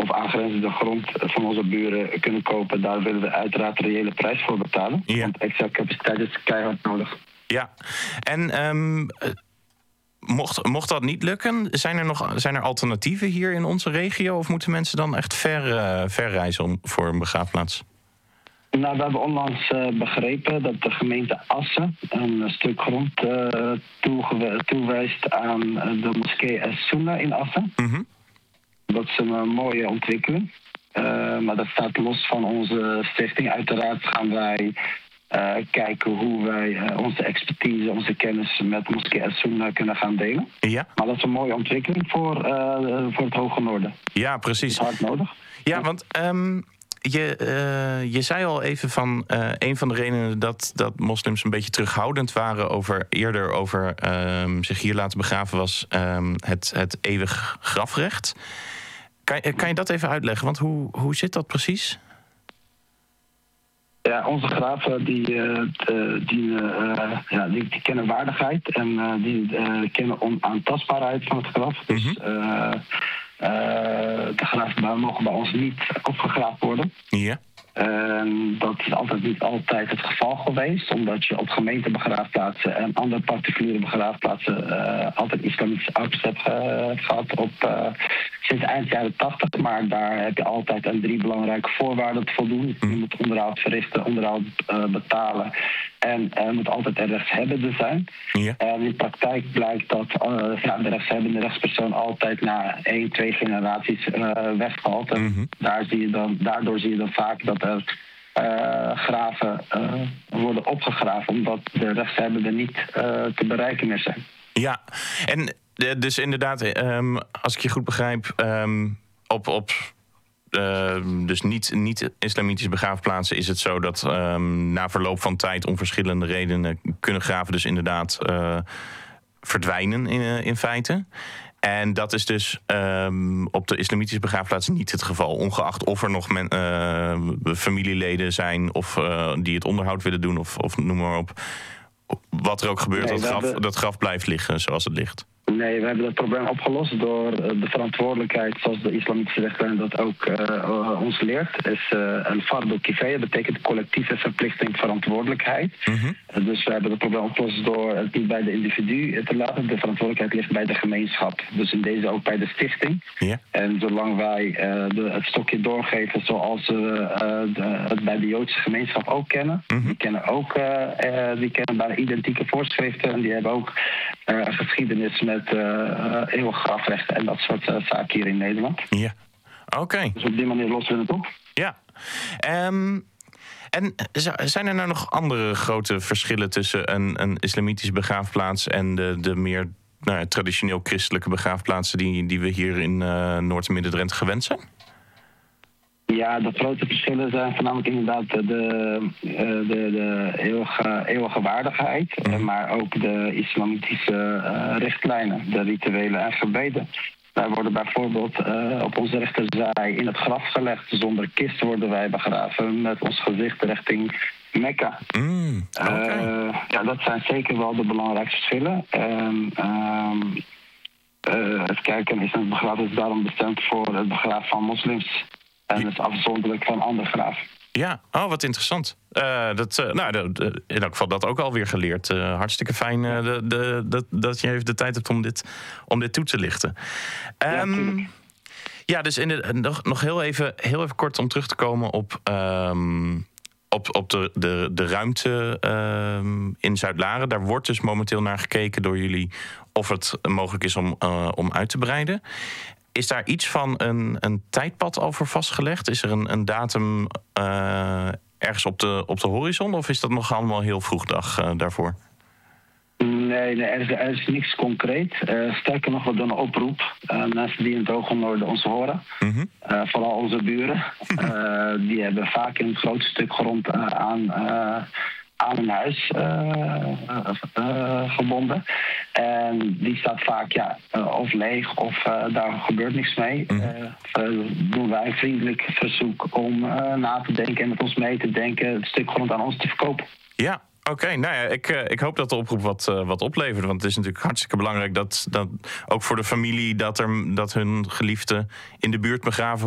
of aangrenzende grond van onze buren kunnen kopen, daar willen we uiteraard de reële prijs voor betalen. Ja. Want extra capaciteit is keihard nodig. Ja, en mocht dat niet lukken, zijn er alternatieven hier in onze regio? Of moeten mensen dan echt ver reizen voor een begraafplaats? Nou, we hebben onlangs begrepen dat de gemeente Assen een stuk grond toewijst aan de moskee Es-Sunna in Assen. Mm-hmm. Dat is een mooie ontwikkeling. Maar dat staat los van onze stichting. Uiteraard gaan wij kijken hoe wij onze expertise, onze kennis met moskee Es-Sunna kunnen gaan delen. Ja. Maar dat is een mooie ontwikkeling voor het Hoge Noorden. Ja, precies. Dat is hard nodig. Ja, want je zei al even van een van de redenen dat moslims een beetje terughoudend waren over zich hier laten begraven was het eeuwig grafrecht. Kan je dat even uitleggen? Want hoe zit dat precies? Ja, onze graven die kennen waardigheid en die kennen onaantastbaarheid van het graf. Dus de graven mogen bij ons niet opgegraven worden. Ja. Dat is niet altijd het geval geweest, omdat je op gemeentebegraafplaatsen en andere particuliere begraafplaatsen altijd islamitische ouders hebt gehad sinds eind jaren 80. Maar daar heb je altijd aan 3 belangrijke voorwaarden te voldoen. Je moet onderhoud verrichten, onderhoud betalen en moet altijd een rechtshebbende zijn. Ja. En in praktijk blijkt dat de rechtshebbende rechtspersoon altijd na 1, 2 generaties wegvalt. En daardoor zie je dan vaak dat er graven worden opgegraven, omdat de rechtshebbenden niet te bereiken meer zijn. Ja, en dus inderdaad, als ik je goed begrijp, dus niet-islamitische begraafplaatsen is het zo dat na verloop van tijd om verschillende redenen kunnen graven dus inderdaad verdwijnen in feite. En dat is dus op de islamitische begraafplaats niet het geval. Ongeacht of er nog familieleden zijn of die het onderhoud willen doen of noem maar op. Wat er ook gebeurt, dat graf blijft liggen zoals het ligt. Nee, we hebben dat probleem opgelost door de verantwoordelijkheid, zoals de islamitische richtlijn dat ook ons leert. Is een fardu kifaya, betekent collectieve verplichting verantwoordelijkheid. Mm-hmm. Dus we hebben het probleem opgelost door het niet bij de individu te laten. De verantwoordelijkheid ligt bij de gemeenschap. Dus in deze ook bij de stichting. Yeah. En zolang wij het stokje doorgeven zoals we het bij de Joodse gemeenschap ook kennen. Mm-hmm. Die kennen bijna identieke voorschriften en die hebben ook geschiedenis met eeuwig grafrechten en dat soort zaken hier in Nederland. Ja, oké. Dus op die manier lossen we het op. Ja. En zijn er nou nog andere grote verschillen tussen een islamitische begraafplaats en de meer traditioneel christelijke begraafplaatsen die we hier in Noord- en Midden-Drenthe gewend zijn? Ja, de grote verschillen zijn voornamelijk inderdaad de eeuwige waardigheid, maar ook de islamitische richtlijnen, de rituelen en gebeden. Wij worden bijvoorbeeld op onze rechterzij in het graf gelegd. Zonder kist worden wij begraven met ons gezicht richting Mekka. Dat zijn zeker wel de belangrijkste verschillen. Het kerken is een begrafenis daarom bestemd voor het begraven van moslims. En het is afzonderlijk van andere graven. Ja, wat interessant. In elk geval dat ook alweer geleerd. Hartstikke fijn dat je even de tijd hebt om dit toe te lichten. Dus nog heel even kort om terug te komen op de ruimte in Zuidlaren. Daar wordt dus momenteel naar gekeken door jullie of het mogelijk is om uit te breiden. Is daar iets van een tijdpad over vastgelegd? Is er een datum ergens op de horizon? Of is dat nog allemaal heel vroeg daarvoor? Nee, er is niks concreet. Sterker nog, we doen een oproep. Mensen die in het Hoge Noorden ons horen. Mm-hmm. Vooral onze buren. Die hebben vaak een groot stuk grond aan een huis gebonden. En die staat vaak of leeg of daar gebeurt niks mee. Doen wij een vriendelijk verzoek om na te denken en met ons mee te denken het stuk grond aan ons te verkopen. Ja. Oké, ik hoop dat de oproep wat oplevert. Want het is natuurlijk hartstikke belangrijk dat ook voor de familie dat hun geliefde in de buurt begraven